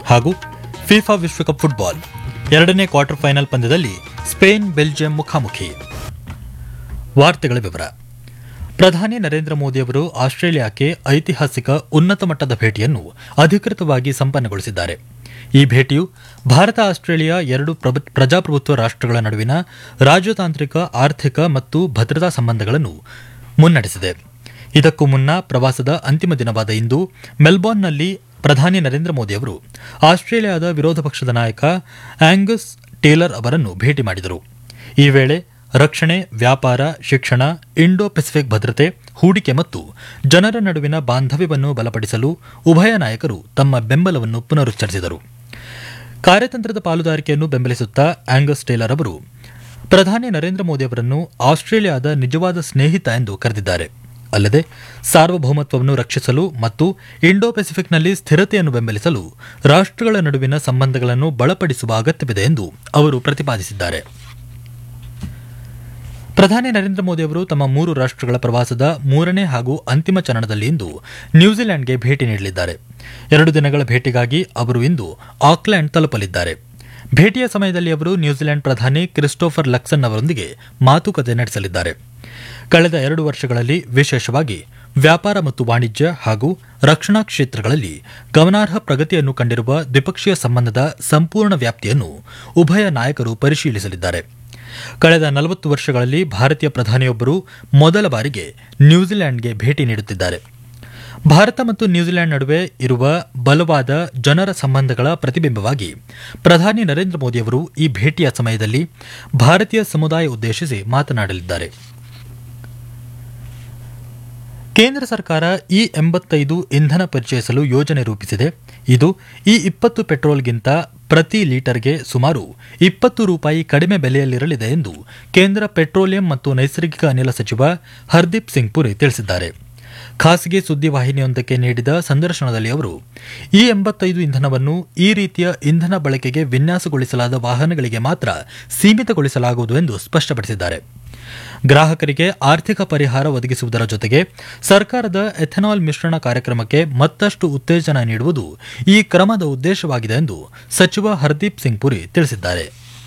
ಹಾಗೂ ಫಿಫಾ ವಿಶ್ವಕಪ್ ಫುಟ್ಬಾಲ್ ಎರಡನೇ ಕ್ವಾರ್ಟರ್ ಫೈನಲ್ ಪಂದ್ಯದಲ್ಲಿ ಸ್ಪೇನ್ ಬೆಲ್ಜಿಯಂ ಮುಖಾಮುಖಿ. ವಾರ್ತೆಗಳ ವಿವರ. ಪ್ರಧಾನಿ ನರೇಂದ್ರ ಮೋದಿಯವರು ಆಸ್ಟ್ರೇಲಿಯಾಕ್ಕೆ ಐತಿಹಾಸಿಕ ಉನ್ನತ ಮಟ್ಟದ ಭೇಟಿಯನ್ನು ಅಧಿಕೃತವಾಗಿ ಸಂಪನ್ನಗೊಳಿಸಿದ್ದಾರೆ. ಈ ಭೇಟಿಯು ಭಾರತ ಆಸ್ಟ್ರೇಲಿಯಾ ಎರಡು ಪ್ರಜಾಪ್ರಭುತ್ವ ರಾಷ್ಟ್ರಗಳ ನಡುವಿನ ರಾಜತಾಂತ್ರಿಕ, ಆರ್ಥಿಕ ಮತ್ತು ಭದ್ರತಾ ಸಂಬಂಧಗಳನ್ನು ಮುನ್ನಡೆಸಿದೆ. ಇದಕ್ಕೂ ಮುನ್ನ ಪ್ರವಾಸದ ಅಂತಿಮ ದಿನವಾದ ಇಂದು ಮೆಲ್ಬೋರ್ನ್ನಲ್ಲಿ ಪ್ರಧಾನಿ ನರೇಂದ್ರ ಮೋದಿಯವರು ಆಸ್ಟ್ರೇಲಿಯಾದ ವಿರೋಧ ಪಕ್ಷದ ನಾಯಕ ಆಂಗಸ್ ಟೇಲರ್ ಅವರನ್ನು ಭೇಟಿ ಮಾಡಿದರು. ಈ ವೇಳೆ ರಕ್ಷಣೆ, ವ್ಯಾಪಾರ, ಶಿಕ್ಷಣ, ಇಂಡೋ ಪೆಸಿಫಿಕ್ ಭದ್ರತೆ, ಹೂಡಿಕೆ ಮತ್ತು ಜನರ ನಡುವಿನ ಬಾಂಧವ್ಯವನ್ನು ಬಲಪಡಿಸಲು ಉಭಯ ನಾಯಕರು ತಮ್ಮ ಬೆಂಬಲವನ್ನು ಪುನರುಚ್ಚರಿಸಿದರು. ಕಾರ್ಯತಂತ್ರದ ಪಾಲುದಾರಿಕೆಯನ್ನು ಬೆಂಬಲಿಸುತ್ತಾ ಆಂಗಸ್ ಟೇಲರ್ ಅವರು ಪ್ರಧಾನಿ ನರೇಂದ್ರ ಮೋದಿ ಅವರನ್ನು ಆಸ್ಟ್ರೇಲಿಯಾದ ನಿಜವಾದ ಸ್ನೇಹಿತ ಎಂದು ಕರೆದಿದ್ದಾರೆ. ಅಲ್ಲದೆ ಸಾರ್ವಭೌಮತ್ವವನ್ನು ರಕ್ಷಿಸಲು ಮತ್ತು ಇಂಡೋ ಪೆಸಿಫಿಕ್ನಲ್ಲಿ ಸ್ಥಿರತೆಯನ್ನು ಬೆಂಬಲಿಸಲು ರಾಷ್ಟ್ರಗಳ ನಡುವಿನ ಸಂಬಂಧಗಳನ್ನು ಬಲಪಡಿಸುವ ಅಗತ್ಯವಿದೆ ಎಂದು ಅವರು ಪ್ರತಿಪಾದಿಸಿದ್ದಾರೆ. ಪ್ರಧಾನಿ ನರೇಂದ್ರ ಮೋದಿ ಅವರು ತಮ್ಮ 3 ರಾಷ್ಟ್ರಗಳ ಪ್ರವಾಸದ 3ನೇ ಹಾಗೂ ಅಂತಿಮ ಚರಣದಲ್ಲಿ ಇಂದು ನ್ಯೂಜಿಲೆಂಡ್ಗೆ ಭೇಟಿ ನೀಡಲಿದ್ದಾರೆ. 2 ದಿನಗಳ ಭೇಟಿಗಾಗಿ ಅವರು ಇಂದು ಆಕ್ಲೆಂಡ್ ತಲುಪಲಿದ್ದಾರೆ. ಭೇಟಿಯ ಸಮಯದಲ್ಲಿ ಅವರು ನ್ಯೂಜಿಲೆಂಡ್ ಪ್ರಧಾನಿ ಕ್ರಿಸ್ಟೋಫರ್ ಲಕ್ಸನ್ ಅವರೊಂದಿಗೆ ಮಾತುಕತೆ ನಡೆಸಲಿದ್ದಾರೆ. ಕಳೆದ 2 ವರ್ಷಗಳಲ್ಲಿ ವಿಶೇಷವಾಗಿ ವ್ಯಾಪಾರ ಮತ್ತು ವಾಣಿಜ್ಯ ಹಾಗೂ ರಕ್ಷಣಾ ಕ್ಷೇತ್ರಗಳಲ್ಲಿ ಗಮನಾರ್ಹ ಪ್ರಗತಿಯನ್ನು ಕಂಡಿರುವ ದ್ವಿಪಕ್ಷೀಯ ಸಂಬಂಧದ ಸಂಪೂರ್ಣ ವ್ಯಾಪ್ತಿಯನ್ನು ಉಭಯ ನಾಯಕರು ಪರಿಶೀಲಿಸಲಿದ್ದಾರೆ. ಕಳೆದ 40 ವರ್ಷಗಳಲ್ಲಿ ಭಾರತೀಯ ಪ್ರಧಾನಿಯೊಬ್ಬರು ಮೊದಲ ಬಾರಿಗೆ ನ್ಯೂಜಿಲೆಂಡ್ಗೆ ಭೇಟಿ ನೀಡುತ್ತಿದ್ದಾರೆ. ಭಾರತ ಮತ್ತು ನ್ಯೂಜಿಲೆಂಡ್ ನಡುವೆ ಇರುವ ಬಲವಾದ ಜನರ ಸಂಬಂಧಗಳ ಪ್ರತಿಬಿಂಬವಾಗಿ ಪ್ರಧಾನಿ ನರೇಂದ್ರ ಮೋದಿಯವರು ಈ ಭೇಟಿಯ ಸಮಯದಲ್ಲಿ ಭಾರತೀಯ ಸಮುದಾಯ ಉದ್ದೇಶಿಸಿ ಮಾತನಾಡಲಿದ್ದಾರೆ. ಕೇಂದ್ರ ಸರ್ಕಾರ E85 ಇಂಧನ ಪರಿಚಯಿಸಲು ಯೋಜನೆ ರೂಪಿಸಿದೆ. ಇದು E20 ಪೆಟ್ರೋಲ್ಗಿಂತ ಪ್ರತಿ ಲೀಟರ್ಗೆ ಸುಮಾರು 20 ರೂಪಾಯಿ ಕಡಿಮೆ ಬೆಲೆಯಲ್ಲಿರಲಿದೆ ಎಂದು ಕೇಂದ್ರ ಪೆಟ್ರೋಲಿಯಂ ಮತ್ತು ನೈಸರ್ಗಿಕ ಅನಿಲ ಸಚಿವ ಹರ್ದೀಪ್ ಸಿಂಗ್ ಪುರಿ ತಿಳಿಸಿದ್ದಾರೆ. ಖಾಸಗಿ ಸುದ್ದಿವಾಹಿನಿಯೊಂದಕ್ಕೆ ನೀಡಿದ ಸಂದರ್ಶನದಲ್ಲಿ ಅವರು E85 ಇಂಧನವನ್ನು ಈ ರೀತಿಯ ಇಂಧನ ಬಳಕೆಗೆ ವಿನ್ಯಾಸಗೊಳಿಸಲಾದ ವಾಹನಗಳಿಗೆ ಮಾತ್ರ ಸೀಮಿತಗೊಳಿಸಲಾಗುವುದು ಎಂದು ಸ್ಪಷ್ಟಪಡಿಸಿದ್ದಾರೆ. ಗ್ರಾಹಕರಿಗೆ ಆರ್ಥಿಕ ಪರಿಹಾರ ಒದಗಿಸುವುದರ ಜೊತೆಗೆ ಸರ್ಕಾರದ ಎಥೆನಾಲ್ ಮಿಶ್ರಣ ಕಾರ್ಯಕ್ರಮಕ್ಕೆ ಮತ್ತಷ್ಟು ಉತ್ತೇಜನ ನೀಡುವುದು ಈ ಕ್ರಮದ ಉದ್ದೇಶವಾಗಿದೆ ಎಂದು ಸಚಿವ ಹರ್ದೀಪ್ ಸಿಂಗ್ ಪುರಿ ತಿಳಿಸಿದ್ದಾರೆ.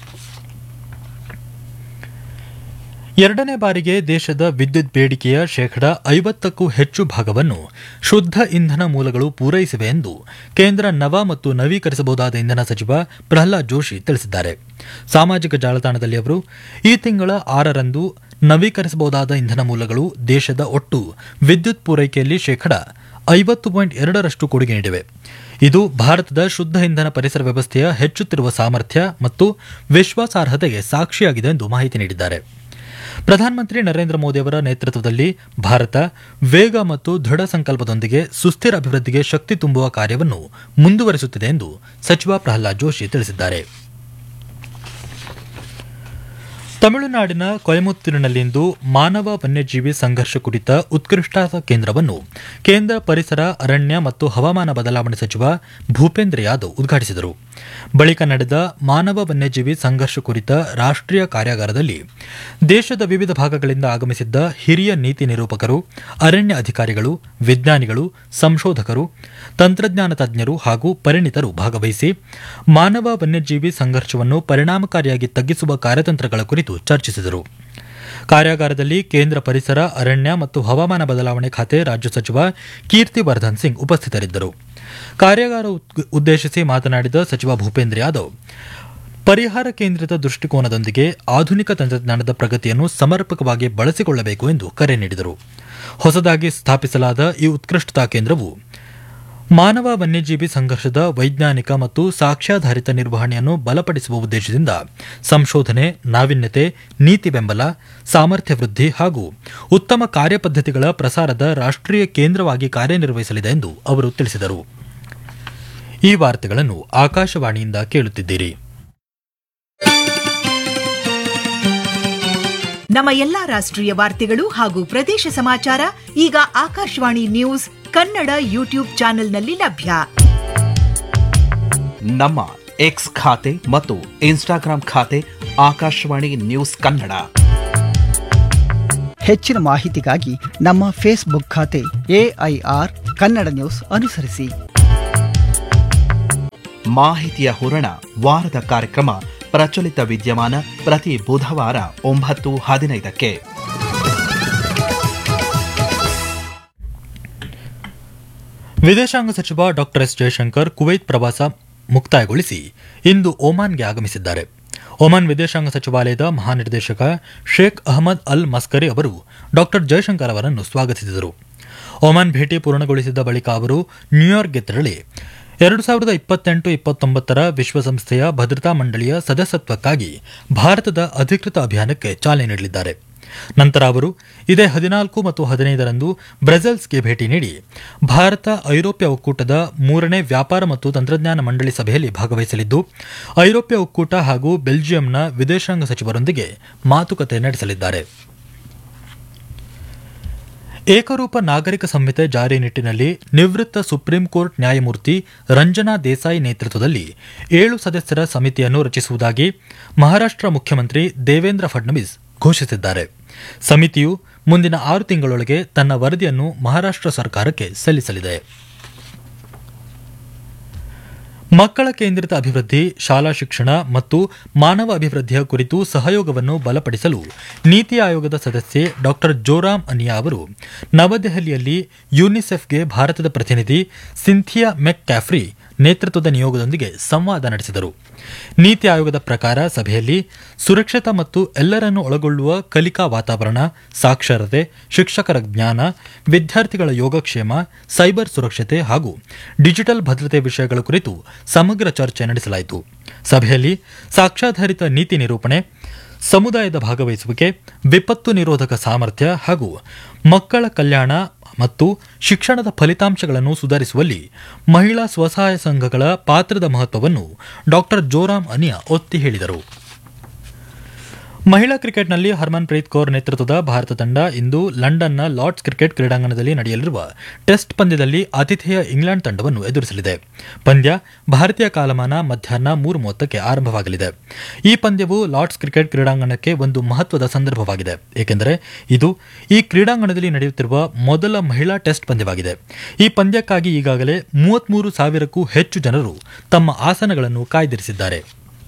2ನೇ ಬಾರಿಗೆ ದೇಶದ ವಿದ್ಯುತ್ ಬೇಡಿಕೆಯ 50%ಕ್ಕೂ ಹೆಚ್ಚು ಭಾಗವನ್ನು ಶುದ್ಧ ಇಂಧನ ಮೂಲಗಳು ಪೂರೈಸಿವೆ ಎಂದು ಕೇಂದ್ರ ನವ ಮತ್ತು ನವೀಕರಿಸಬಹುದಾದ ಇಂಧನ ಸಚಿವ ಪ್ರಹ್ಲಾದ್ ಜೋಶಿ ತಿಳಿಸಿದ್ದಾರೆ. ಸಾಮಾಜಿಕ ಜಾಲತಾಣದಲ್ಲಿ ಅವರು ಈ ತಿಂಗಳ 6ರಂದು ನವೀಕರಿಸಬಹುದಾದ ಇಂಧನ ಮೂಲಗಳು ದೇಶದ ಒಟ್ಟು ವಿದ್ಯುತ್ ಪೂರೈಕೆಯಲ್ಲಿ 50.2% ಕೊಡುಗೆ ನೀಡಿವೆ. ಇದು ಭಾರತದ ಶುದ್ಧ ಇಂಧನ ಪರಿಸರ ವ್ಯವಸ್ಥೆಯ ಹೆಚ್ಚುತ್ತಿರುವ ಸಾಮರ್ಥ್ಯ ಮತ್ತು ವಿಶ್ವಾಸಾರ್ಹತೆಗೆ ಸಾಕ್ಷಿಯಾಗಿದೆ ಎಂದು ಮಾಹಿತಿ ನೀಡಿದ್ದಾರೆ. ಪ್ರಧಾನಮಂತ್ರಿ ನರೇಂದ್ರ ಮೋದಿ ಅವರ ನೇತೃತ್ವದಲ್ಲಿ ಭಾರತ ವೇಗ ಮತ್ತು ದೃಢ ಸಂಕಲ್ಪದೊಂದಿಗೆ ಸುಸ್ಥಿರ ಅಭಿವೃದ್ಧಿಗೆ ಶಕ್ತಿ ತುಂಬುವ ಕಾರ್ಯವನ್ನು ಮುಂದುವರಿಸುತ್ತಿದೆ ಎಂದು ಸಚಿವ ಪ್ರಹ್ಲಾದ್ ಜೋಶಿ ತಿಳಿಸಿದ್ದಾರೆ. ತಮಿಳುನಾಡಿನ ಕೊಯಮತ್ತೂರಿನಲ್ಲಿಂದು ಮಾನವ ವನ್ಯಜೀವಿ ಸಂಘರ್ಷ ಕುರಿತ ಉತ್ಕೃಷ್ಟತಾ ಕೇಂದ್ರವನ್ನು ಕೇಂದ್ರ ಪರಿಸರ, ಅರಣ್ಯ ಮತ್ತು ಹವಾಮಾನ ಬದಲಾವಣೆ ಸಚಿವ ಭೂಪೇಂದ್ರ ಯಾದವ್ ಉದ್ಘಾಟಿಸಿದರು. ಬಳಿಕ ನಡೆದ ಮಾನವ ವನ್ಯಜೀವಿ ಸಂಘರ್ಷ ಕುರಿತ ರಾಷ್ಟ್ರೀಯ ಕಾರ್ಯಾಗಾರದಲ್ಲಿ ದೇಶದ ವಿವಿಧ ಭಾಗಗಳಿಂದ ಆಗಮಿಸಿದ್ದ ಹಿರಿಯ ನೀತಿ ನಿರೂಪಕರು, ಅರಣ್ಯ ಅಧಿಕಾರಿಗಳು, ವಿಜ್ಞಾನಿಗಳು, ಸಂಶೋಧಕರು, ತಂತ್ರಜ್ಞಾನ ತಜ್ಞರು ಹಾಗೂ ಪರಿಣಿತರು ಭಾಗವಹಿಸಿ ಮಾನವ ವನ್ಯಜೀವಿ ಸಂಘರ್ಷವನ್ನು ಪರಿಣಾಮಕಾರಿಯಾಗಿ ತಗ್ಗಿಸುವ ಕಾರ್ಯತಂತ್ರಗಳ ಕುರಿತು ಚರ್ಚಿಸಿದರು. ಕಾರ್ಯಾಗಾರದಲ್ಲಿ ಕೇಂದ್ರ ಪರಿಸರ, ಅರಣ್ಯ ಮತ್ತು ಹವಾಮಾನ ಬದಲಾವಣೆ ಖಾತೆ ರಾಜ್ಯ ಸಚಿವ ಕೀರ್ತಿವರ್ಧನ್ ಸಿಂಗ್ ಉಪಸ್ಥಿತರಿದ್ದರು. ಕಾರ್ಯಾಗಾರ ಉದ್ದೇಶಿಸಿ ಮಾತನಾಡಿದ ಸಚಿವ ಭೂಪೇಂದ್ರ ಯಾದವ್, ಪರಿಹಾರ ಕೇಂದ್ರಿತ ದೃಷ್ಟಿಕೋನದೊಂದಿಗೆ ಆಧುನಿಕ ತಂತ್ರಜ್ಞಾನದ ಪ್ರಗತಿಯನ್ನು ಸಮರ್ಪಕವಾಗಿ ಬಳಸಿಕೊಳ್ಳಬೇಕು ಎಂದು ಕರೆ ನೀಡಿದರು. ಹೊಸದಾಗಿ ಸ್ಥಾಪಿಸಲಾದ ಈ ಉತ್ಕೃಷ್ಟತಾ ಕೇಂದ್ರವು ಮಾನವ ವನ್ಯಜೀವಿ ಸಂಘರ್ಷದ ವೈಜ್ಞಾನಿಕ ಮತ್ತು ಸಾಕ್ಷ್ಯಾಧಾರಿತ ನಿರ್ವಹಣೆಯನ್ನು ಬಲಪಡಿಸುವ ಉದ್ದೇಶದಿಂದ ಸಂಶೋಧನೆ, ನಾವೀನ್ಯತೆ, ನೀತಿ ಬೆಂಬಲ, ಸಾಮರ್ಥ್ಯ ವೃದ್ಧಿ ಹಾಗೂ ಉತ್ತಮ ಕಾರ್ಯಪದ್ಧತಿಗಳ ಪ್ರಸಾರದ ರಾಷ್ಟ್ರೀಯ ಕೇಂದ್ರವಾಗಿ ಕಾರ್ಯನಿರ್ವಹಿಸಲಿದೆ ಎಂದು ಅವರು ತಿಳಿಸಿದರು. ಈ ವಾರ್ತೆಗಳನ್ನು ಆಕಾಶವಾಣಿಯಿಂದ ಕೇಳುತ್ತಿದ್ದೀರಿ. ನಮ್ಮ ಎಲ್ಲಾ ರಾಷ್ಟ್ರೀಯ ವಾರ್ತೆಗಳು ಹಾಗೂ ಪ್ರದೇಶ ಸಮಾಚಾರ ಈಗ ಆಕಾಶವಾಣಿ ನ್ಯೂಸ್ ಕನ್ನಡ ಯೂಟ್ಯೂಬ್ ಚಾನೆಲ್ನಲ್ಲಿ ಲಭ್ಯ. ನಮ್ಮ ಎಕ್ಸ್ ಖಾತೆ ಮತ್ತು ಇನ್ಸ್ಟಾಗ್ರಾಂ ಖಾತೆ ಆಕಾಶವಾಣಿ ನ್ಯೂಸ್ ಕನ್ನಡ. ಹೆಚ್ಚಿನ ಮಾಹಿತಿಗಾಗಿ ನಮ್ಮ ಫೇಸ್ಬುಕ್ ಖಾತೆ AIR ಕನ್ನಡ ನ್ಯೂಸ್ ಅನುಸರಿಸಿ. ಮಾಹಿತಿಯ ಹೂರಣ ವಾರದ ಕಾರ್ಯಕ್ರಮ ಪ್ರಚಲಿತ ವಿದ್ಯಮಾನ ಪ್ರತಿ ಬುಧವಾರ 9:15ಕ್ಕೆ. ವಿದೇಶಾಂಗ ಸಚಿವ ಡಾ ಎಸ್ ಜಯಶಂಕರ್ ಕುವೈತ್ ಪ್ರವಾಸ ಮುಕ್ತಾಯಗೊಳಿಸಿ ಇಂದು ಒಮಾನ್ಗೆ ಆಗಮಿಸಿದ್ದಾರೆ. ಒಮಾನ್ ವಿದೇಶಾಂಗ ಸಚಿವಾಲಯದ ಮಹಾನಿರ್ದೇಶಕ ಶೇಖ್ ಅಹಮದ್ ಅಲ್ ಮಸ್ಕರಿ ಅವರು ಡಾ ಜಯಶಂಕರ್ ಅವರನ್ನು ಸ್ವಾಗತಿಸಿದರು. ಒಮಾನ್ ಭೇಟಿ ಪೂರ್ಣಗೊಳಿಸಿದ ಬಳಿಕ ಅವರು ನ್ಯೂಯಾರ್ಕ್ಗೆ ತೆರಳಿ 2028-29 ವಿಶ್ವಸಂಸ್ಥೆಯ ಭದ್ರತಾ ಮಂಡಳಿಯ ಸದಸ್ಯತ್ವಕ್ಕಾಗಿ ಭಾರತದ ಅಧಿಕೃತ ಅಭಿಯಾನಕ್ಕೆ ಚಾಲನೆ ನೀಡಲಿದ್ದಾರೆ. ನಂತರ ಅವರು ಇದೇ 14 ಮತ್ತು 15ರಂದು ಬ್ರಸೆಲ್ಸ್ಗೆ ಭೇಟಿ ನೀಡಿ ಭಾರತ ಐರೋಪ್ಯ ಒಕ್ಕೂಟದ 3ನೇ ವ್ಯಾಪಾರ ಮತ್ತು ತಂತ್ರಜ್ಞಾನ ಮಂಡಳಿ ಸಭೆಯಲ್ಲಿ ಭಾಗವಹಿಸಲಿದ್ದು, ಐರೋಪ್ಯ ಒಕ್ಕೂಟ ಹಾಗೂ ಬೆಲ್ಜಿಯಂನ ವಿದೇಶಾಂಗ ಸಚಿವರೊಂದಿಗೆ ಮಾತುಕತೆ ನಡೆಸಲಿದ್ದಾರೆ. ಏಕರೂಪ ನಾಗರಿಕ ಸಂಹಿತೆ ಜಾರಿ ನಿಟ್ಟಿನಲ್ಲಿ ನಿವೃತ್ತ ಸುಪ್ರೀಂ ಕೋರ್ಟ್ ನ್ಯಾಯಮೂರ್ತಿ ರಂಜನಾ ದೇಸಾಯಿ ನೇತೃತ್ವದಲ್ಲಿ 7 ಸದಸ್ಯರ ಸಮಿತಿಯನ್ನು ರಚಿಸುವುದಾಗಿ ಮಹಾರಾಷ್ಟ್ರ ಮುಖ್ಯಮಂತ್ರಿ ದೇವೇಂದ್ರ ಫಡ್ನವೀಸ್ ಘೋಷಿಸಿದ್ದಾರೆ. ಸಮಿತಿಯು ಮುಂದಿನ 6 ತಿಂಗಳೊಳಗೆ ತನ್ನ ವರದಿಯನ್ನು ಮಹಾರಾಷ್ಟ್ರ ಸರ್ಕಾರಕ್ಕೆ ಸಲ್ಲಿಸಲಿದೆ. ಮಕ್ಕಳ ಕೇಂದ್ರಿತ ಅಭಿವೃದ್ಧಿ, ಶಾಲಾ ಶಿಕ್ಷಣ ಮತ್ತು ಮಾನವ ಅಭಿವೃದ್ಧಿಯ ಕುರಿತು ಸಹಯೋಗವನ್ನು ಬಲಪಡಿಸಲು ನೀತಿ ಆಯೋಗದ ಸದಸ್ಯೆ ಡಾ ಜೋರಾಮ್ ಅನಿಯಾ ಅವರು ನವದೆಹಲಿಯಲ್ಲಿ ಯುನಿಸೆಫ್ಗೆ ಭಾರತದ ಪ್ರತಿನಿಧಿ ಸಿಂಥಿಯಾ ಮೆಕ್ ಕ್ಯಾಫ್ರಿ ನೇತೃತ್ವದ ನಿಯೋಗದೊಂದಿಗೆ ಸಂವಾದ ನಡೆಸಿದರು. ನೀತಿ ಆಯೋಗದ ಪ್ರಕಾರ ಸಭೆಯಲ್ಲಿ ಸುರಕ್ಷಿತ ಮತ್ತು ಎಲ್ಲರನ್ನೂ ಒಳಗೊಳ್ಳುವ ಕಲಿಕಾ ವಾತಾವರಣ, ಸಾಕ್ಷರತೆ, ಶಿಕ್ಷಕರ ಜ್ಞಾನ, ವಿದ್ಯಾರ್ಥಿಗಳ ಯೋಗಕ್ಷೇಮ, ಸೈಬರ್ ಸುರಕ್ಷತೆ ಹಾಗೂ ಡಿಜಿಟಲ್ ಭದ್ರತೆ ವಿಷಯಗಳ ಕುರಿತು ಸಮಗ್ರ ಚರ್ಚೆ ನಡೆಸಲಾಯಿತು. ಸಭೆಯಲ್ಲಿ ಸಾಕ್ಷ್ಯಾಧಾರಿತ ನೀತಿ ನಿರೂಪಣೆ, ಸಮುದಾಯದ ಭಾಗವಹಿಸುವಿಕೆ, ವಿಪತ್ತು ನಿರೋಧಕ ಸಾಮರ್ಥ್ಯ ಹಾಗೂ ಮಕ್ಕಳ ಕಲ್ಯಾಣ ಮತ್ತು ಶಿಕ್ಷಣದ ಫಲಿತಾಂಶಗಳನ್ನು ಸುಧಾರಿಸುವಲ್ಲಿ ಮಹಿಳಾ ಸ್ವಸಹಾಯ ಸಂಘಗಳ ಪಾತ್ರದ ಮಹತ್ವವನ್ನು ಡಾ ಜೋರಾಮ್ ಅನಿಯಾ ಒತ್ತಿ ಹೇಳಿದರು. ಮಹಿಳಾ ಕ್ರಿಕೆಟ್ನಲ್ಲಿ ಹರ್ಮನ್ಪ್ರೀತ್ ಕೌರ್ ನೇತೃತ್ವದ ಭಾರತ ತಂಡ ಇಂದು ಲಂಡನ್ನ ಲಾರ್ಡ್ಸ್ ಕ್ರಿಕೆಟ್ ಕ್ರೀಡಾಂಗಣದಲ್ಲಿ ನಡೆಯಲಿರುವ ಟೆಸ್ಟ್ ಪಂದ್ಯದಲ್ಲಿ ಆತಿಥೇಯ ಇಂಗ್ಲೆಂಡ್ ತಂಡವನ್ನು ಎದುರಿಸಲಿದೆ. ಪಂದ್ಯ ಭಾರತೀಯ ಕಾಲಮಾನ ಮಧ್ಯಾಹ್ನ 3:30ಕ್ಕೆ ಆರಂಭವಾಗಲಿದೆ. ಈ ಪಂದ್ಯವು ಲಾರ್ಡ್ಸ್ ಕ್ರಿಕೆಟ್ ಕ್ರೀಡಾಂಗಣಕ್ಕೆ ಒಂದು ಮಹತ್ವದ ಸಂದರ್ಭವಾಗಿದೆ, ಏಕೆಂದರೆ ಇದು ಈ ಕ್ರೀಡಾಂಗಣದಲ್ಲಿ ನಡೆಯುತ್ತಿರುವ ಮೊದಲ ಮಹಿಳಾ ಟೆಸ್ಟ್ ಪಂದ್ಯವಾಗಿದೆ. ಈ ಪಂದ್ಯಕ್ಕಾಗಿ ಈಗಾಗಲೇ 33,000ಕ್ಕೂ ಹೆಚ್ಚು ಜನರು ತಮ್ಮ ಆಸನಗಳನ್ನು ಕಾಯ್ದಿರಿಸಿದ್ದಾರೆ.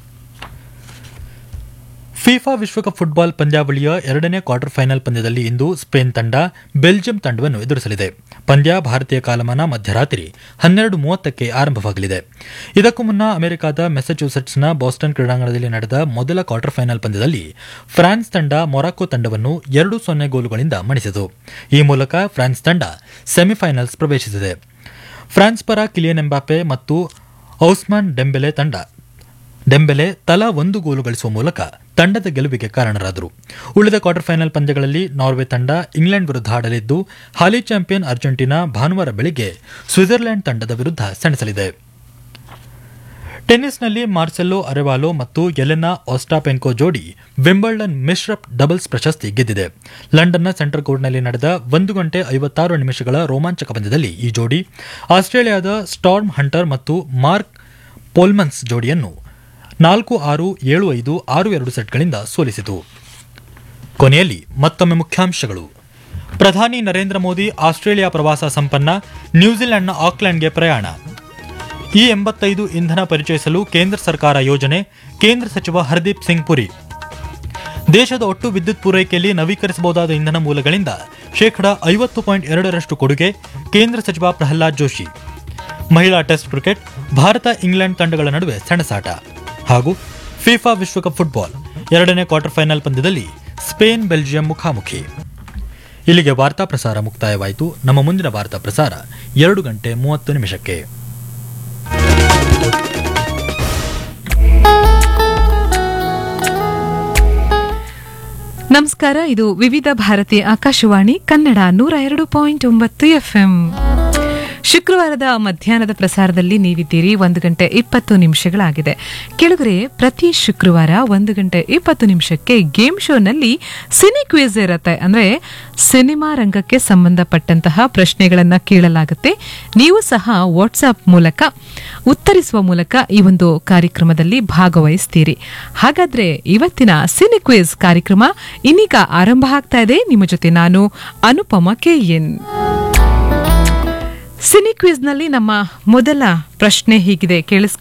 ಫಿಫಾ ವಿಶ್ವಕಪ್ ಫುಟ್ಬಾಲ್ ಪಂದ್ಯಾವಳಿಯ 2ನೇ ಕ್ವಾರ್ಟರ್ ಫೈನಲ್ ಪಂದ್ಯದಲ್ಲಿ ಇಂದು ಸ್ಪೇನ್ ತಂಡ ಬೆಲ್ಜಿಯಂ ತಂಡವನ್ನು ಎದುರಿಸಲಿದೆ. ಪಂದ್ಯ ಭಾರತೀಯ ಕಾಲಮಾನ ಮಧ್ಯರಾತ್ರಿ 12:30ಕ್ಕೆ ಆರಂಭವಾಗಲಿದೆ. ಇದಕ್ಕೂ ಮುನ್ನ ಅಮೆರಿಕದ ಮೆಸಚ್ಯೂಸೆಟ್ಸ್ನ ಬಾಸ್ಟನ್ ಕ್ರೀಡಾಂಗಣದಲ್ಲಿ ನಡೆದ ಮೊದಲ ಕ್ವಾರ್ಟರ್ ಫೈನಲ್ ಪಂದ್ಯದಲ್ಲಿ ಫ್ರಾನ್ಸ್ ತಂಡ ಮೊರಾಕೊ ತಂಡವನ್ನು 2-0 ಗೋಲುಗಳಿಂದ ಮಣಿಸಿತು. ಈ ಮೂಲಕ ಫ್ರಾನ್ಸ್ ತಂಡ ಸೆಮಿಫೈನಲ್ಸ್ ಪ್ರವೇಶಿಸಿದೆ. ಫ್ರಾನ್ಸ್ ಪರ ಕಿಲಿಯನ್ ಎಂಬಾಪೆ ಮತ್ತು ಔಸ್ಮಾನ್ ಡೆಂಬೆಲೆ ತಲಾ 1 ಗೋಲು ಗಳಿಸುವ ಮೂಲಕ ತಂಡದ ಗೆಲುವಿಗೆ ಕಾರಣರಾದರು. ಉಳಿದ ಕ್ವಾರ್ಟರ್ ಫೈನಲ್ ಪಂದ್ಯಗಳಲ್ಲಿ ನಾರ್ವೆ ತಂಡ ಇಂಗ್ಲೆಂಡ್ ವಿರುದ್ಧ ಆಡಲಿದ್ದು, ಹಾಲಿ ಚಾಂಪಿಯನ್ ಅರ್ಜೆಂಟೀನಾ ಭಾನುವಾರ ಬೆಳಿಗ್ಗೆ ಸ್ವಿಟ್ಜರ್ಲೆಂಡ್ ತಂಡದ ವಿರುದ್ಧ ಸೆಣಸಲಿದೆ. ಟೆನ್ನಿಸ್ನಲ್ಲಿ ಮಾರ್ಸೆಲೋ ಅರೆವಾಲೋ ಮತ್ತು ಯೆಲೆನಾ ಓಸ್ಟಾಪೆಂಕೋ ಜೋಡಿ ವಿಂಬಲ್ಡನ್ ಮಿಶ್ರ ಡಬಲ್ಸ್ ಪ್ರಶಸ್ತಿ ಗೆದ್ದಿದೆ. ಲಂಡನ್ನ ಸೆಂಟ್ರಲ್ ಕೋರ್ಟ್ನಲ್ಲಿ ನಡೆದ 1 ಗಂಟೆ 56 ನಿಮಿಷಗಳ ರೋಮಾಂಚಕ ಪಂದ್ಯದಲ್ಲಿ ಈ ಜೋಡಿ ಆಸ್ಟ್ರೇಲಿಯಾದ ಸ್ಟಾರ್ಮ್ ಹಂಟರ್ ಮತ್ತು ಮಾರ್ಕ್ ಪೋಲ್ಮನ್ಸ್ ಜೋಡಿಯನ್ನು 4-6, 7-5, 6-2 ಸೆಟ್ಗಳಿಂದ ಸೋಲಿಸಿತು. ಕೊನೆಯಲ್ಲಿ ಮತ್ತೊಮ್ಮೆ ಮುಖ್ಯಾಂಶಗಳು. ಪ್ರಧಾನಿ ನರೇಂದ್ರ ಮೋದಿ ಆಸ್ಟ್ರೇಲಿಯಾ ಪ್ರವಾಸ ಸಂಪನ್ನ, ನ್ಯೂಜಿಲೆಂಡ್ನ ಆಕ್ಲೆಂಡ್ಗೆ ಪ್ರಯಾಣ. E85 ಇಂಧನ ಪರಿಚಯಿಸಲು ಕೇಂದ್ರ ಸರ್ಕಾರ ಯೋಜನೆ, ಕೇಂದ್ರ ಸಚಿವ ಹರ್ದೀಪ್ ಸಿಂಗ್ ಪುರಿ. ದೇಶದ ಒಟ್ಟು ವಿದ್ಯುತ್ ಪೂರೈಕೆಯಲ್ಲಿ ನವೀಕರಿಸಬಹುದಾದ ಇಂಧನ ಮೂಲಗಳಿಂದ 50.2% ಕೊಡುಗೆ, ಕೇಂದ್ರ ಸಚಿವ ಪ್ರಹ್ಲಾದ್ ಜೋಶಿ. ಮಹಿಳಾ ಟೆಸ್ಟ್ ಕ್ರಿಕೆಟ್, ಭಾರತ ಇಂಗ್ಲೆಂಡ್ ತಂಡಗಳ ನಡುವೆ ಸೆಣಸಾಟ. ಹಾಗೂ ಫಿಫಾ ವಿಶ್ವಕಪ್ ಫುಟ್ಬಾಲ್ 2ನೇ ಕ್ವಾರ್ಟರ್ ಫೈನಲ್ ಪಂದ್ಯದಲ್ಲಿ ಸ್ಪೇನ್ ಬೆಲ್ಜಿಯಂ ಮುಖಾಮುಖಿ. ಇಲ್ಲಿಗೆ ವಾರ್ತಾ ಪ್ರಸಾರ ಮುಕ್ತಾಯವಾಯಿತು. ನಮ್ಮ ಮುಂದಿನ ವಾರ್ತಾ ಪ್ರಸಾರ 2:30 ನಮಸ್ಕಾರ. ಇದು ವಿವಿಧ ಭಾರತಿ ಆಕಾಶವಾಣಿ ಕನ್ನಡ 102.9 FM. ಶುಕ್ರವಾರದ ಮಧ್ಯಾಹ್ನದ ಪ್ರಸಾರದಲ್ಲಿ ನೀವಿದ್ದೀರಿ. 1:20 ಕೆಳಗರೆ ಪ್ರತಿ ಶುಕ್ರವಾರ 1:20 ಗೇಮ್ ಶೋನಲ್ಲಿ ಸಿನಿ ಕ್ವಿಜ್ ಇರುತ್ತೆ. ಅಂದ್ರೆ ಸಿನಿಮಾ ರಂಗಕ್ಕೆ ಸಂಬಂಧಪಟ್ಟಂತಹ ಪ್ರಶ್ನೆಗಳನ್ನ ಕೇಳಲಾಗುತ್ತೆ. ನೀವು ಸಹ ವಾಟ್ಸ್ಆಪ್ ಮೂಲಕ ಉತ್ತರಿಸುವ ಮೂಲಕ ಈ ಒಂದು ಕಾರ್ಯಕ್ರಮದಲ್ಲಿ ಭಾಗವಹಿಸ್ತೀರಿ. ಹಾಗಾದ್ರೆ ಇವತ್ತಿನ ಸಿನಿ ಕ್ವಿಜ್ ಕಾರ್ಯಕ್ರಮ ಇನ್ನೀಗ ಆರಂಭ ಆಗ್ತಾ ಇದೆ. ನಿಮ್ಮ ಜೊತೆ ನಾನು ಅನುಪಮ ಕೆಎನ್. ಸಿನಿ ಕ್ವಿಜ್ನಲ್ಲಿ ನಮ್ಮ ಮೊದಲ ಪ್ರಶ್ನೆ ಹೀಗಿದೆ, ಕೇಳಿಸ್ಕೊಳ್ಳಿ.